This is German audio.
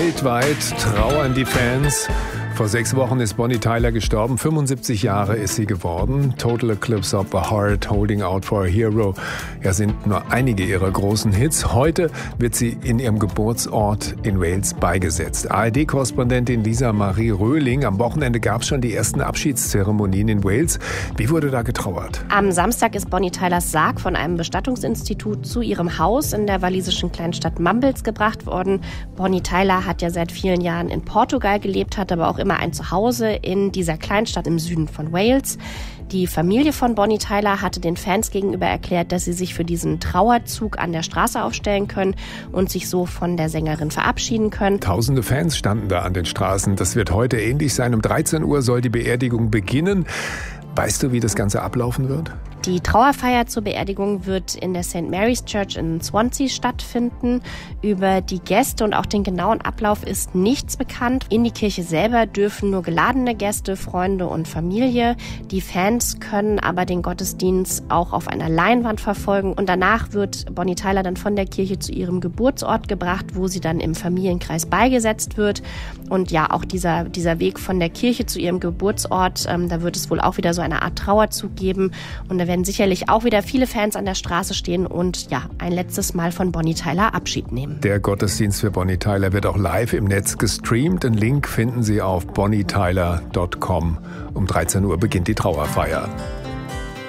Weltweit trauern die Fans. Vor 6 Wochen ist Bonnie Tyler gestorben. 75 Jahre ist sie geworden. Total Eclipse of the Heart, Holding Out for a Hero. Ja, sind nur einige ihrer großen Hits. Heute wird sie in ihrem Geburtsort in Wales beigesetzt. ARD-Korrespondentin Lisa Marie Röhling. Am Wochenende gab es schon die ersten Abschiedszeremonien in Wales. Wie wurde da getrauert? Am Samstag ist Bonnie Tylers Sarg von einem Bestattungsinstitut zu ihrem Haus in der walisischen Kleinstadt Mumbles gebracht worden. Bonnie Tyler hat ja seit vielen Jahren in Portugal gelebt, hat aber auch immer ein Zuhause in dieser Kleinstadt im Süden von Wales. Die Familie von Bonnie Tyler hatte den Fans gegenüber erklärt, dass sie sich für diesen Trauerzug an der Straße aufstellen können und sich so von der Sängerin verabschieden können. Tausende Fans standen da an den Straßen. Das wird heute ähnlich sein. Um 13 Uhr soll die Beerdigung beginnen. Weißt du, wie das Ganze ablaufen wird? Die Trauerfeier zur Beerdigung wird in der St. Mary's Church in Swansea stattfinden. Über die Gäste und auch den genauen Ablauf ist nichts bekannt. In die Kirche selber dürfen nur geladene Gäste, Freunde und Familie. Die Fans können aber den Gottesdienst auch auf einer Leinwand verfolgen. Und danach wird Bonnie Tyler dann von der Kirche zu ihrem Geburtsort gebracht, wo sie dann im Familienkreis beigesetzt wird. Und ja, auch dieser Weg von der Kirche zu ihrem Geburtsort, da wird es wohl auch wieder so eine Art Trauerzug geben. Und da werden sicherlich auch wieder viele Fans an der Straße stehen und ja, ein letztes Mal von Bonnie Tyler Abschied nehmen. Der Gottesdienst für Bonnie Tyler wird auch live im Netz gestreamt. Den Link finden Sie auf bonnietyler.com. Um 13 Uhr beginnt die Trauerfeier.